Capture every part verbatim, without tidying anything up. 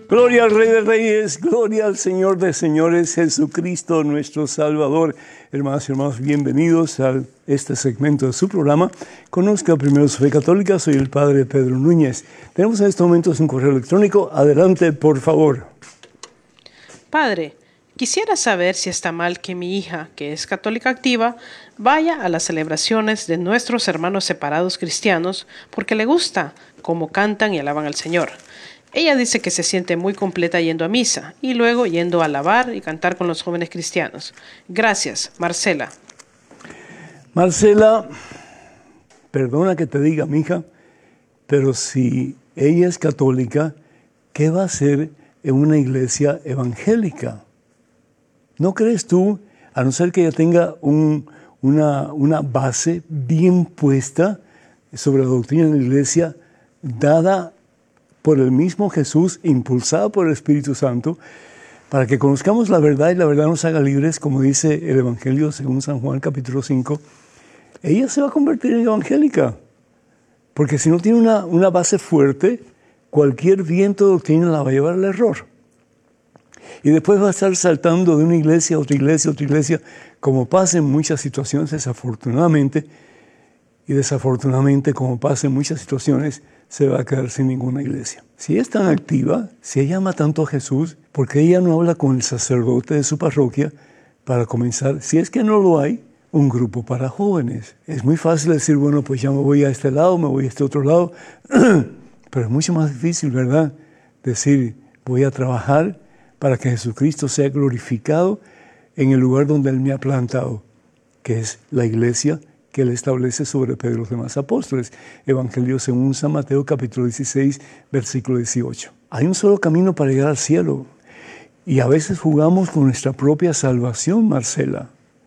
Gloria al Rey de Reyes, gloria al Señor de Señores, Jesucristo nuestro Salvador. Hermanos y hermanos, bienvenidos a este segmento de su programa. Conozca primero su fe católica, soy el Padre Pedro Núñez. Tenemos en estos momentos un correo electrónico. Adelante, por favor. Padre, quisiera saber si está mal que mi hija, que es católica activa, vaya a las celebraciones de nuestros hermanos separados cristianos porque le gusta cómo cantan y alaban al Señor. Ella dice que se siente muy completa yendo a misa y luego yendo a alabar y cantar con los jóvenes cristianos. Gracias, Marcela. Marcela, perdona que te diga, mija, pero si ella es católica, ¿qué va a hacer en una iglesia evangélica? ¿No crees tú, a no ser que ella tenga un, una, una base bien puesta sobre la doctrina de la iglesia, dada por el mismo Jesús, impulsada por el Espíritu Santo, para que conozcamos la verdad y la verdad nos haga libres, como dice el Evangelio según San Juan capítulo cinco, ella se va a convertir en evangélica, porque si no tiene una, una base fuerte, cualquier viento de doctrina la va a llevar al error. Y después va a estar saltando de una iglesia a otra iglesia a otra iglesia, como pasa en muchas situaciones, desafortunadamente, y desafortunadamente, como pasa en muchas situaciones, se va a quedar sin ninguna iglesia. Si es tan activa, si ella ama tanto a Jesús, ¿por qué ella no habla con el sacerdote de su parroquia para comenzar, si es que no lo hay, un grupo para jóvenes? Es muy fácil decir, bueno, pues ya me voy a este lado, me voy a este otro lado, pero es mucho más difícil, ¿verdad? Decir, voy a trabajar para que Jesucristo sea glorificado en el lugar donde Él me ha plantado, que es la iglesia que Él establece sobre Pedro y los demás apóstoles. Evangelio según San Mateo, capítulo dieciséis, versículo dieciocho. Hay un solo camino para llegar al cielo, y a veces jugamos con nuestra propia salvación, Marcela.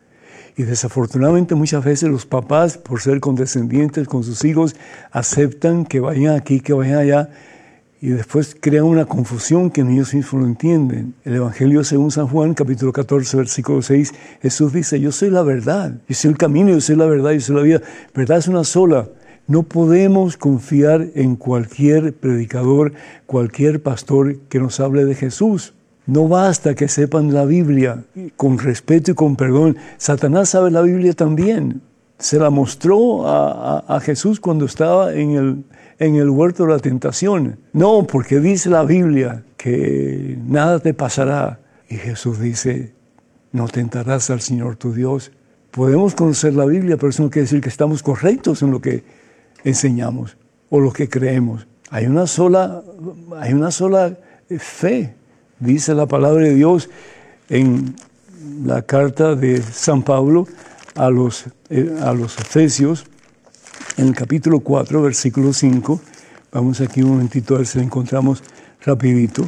Y desafortunadamente muchas veces los papás, por ser condescendientes con sus hijos, aceptan que vayan aquí, que vayan allá, y después crean una confusión que ni ellos mismos lo entienden. El Evangelio según San Juan, capítulo catorce, versículo seis, Jesús dice, yo soy la verdad, yo soy el camino, yo soy la verdad, yo soy la vida. Verdad es una sola. No podemos confiar en cualquier predicador, cualquier pastor que nos hable de Jesús. No basta que sepan la Biblia con respeto y con perdón. Satanás sabe la Biblia también. Se la mostró a, a, a Jesús cuando estaba en el, en el huerto de la tentación. No, porque dice la Biblia que nada te pasará. Y Jesús dice, no tentarás al Señor tu Dios. Podemos conocer la Biblia, pero eso no quiere decir que estamos correctos en lo que enseñamos o lo que creemos. Hay una sola, hay una sola fe. Dice la palabra de Dios en la carta de San Pablo a los, eh, a los Efesios, en el capítulo cuatro, versículo cinco. Vamos aquí un momentito a ver si la encontramos rapidito.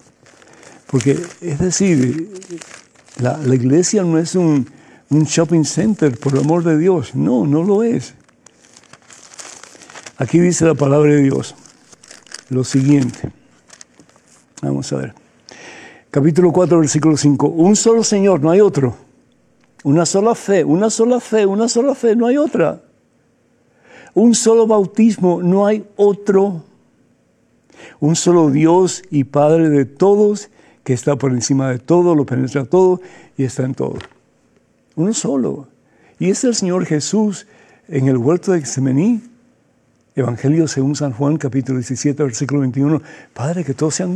Porque, es decir, la, la iglesia no es un, un shopping center, por el amor de Dios. No, no lo es. Aquí dice la palabra de Dios lo siguiente. Vamos a ver. Capítulo cuatro, versículo cinco. Un solo Señor, no hay otro. Una sola fe, una sola fe, una sola fe, no hay otra. Un solo bautismo, no hay otro. Un solo Dios y Padre de todos, que está por encima de todo, lo penetra todo y está en todo. Uno solo. Y es el Señor Jesús en el huerto de Getsemaní. Evangelio según San Juan, capítulo diecisiete, versículo veintiuno. Padre, que todos sean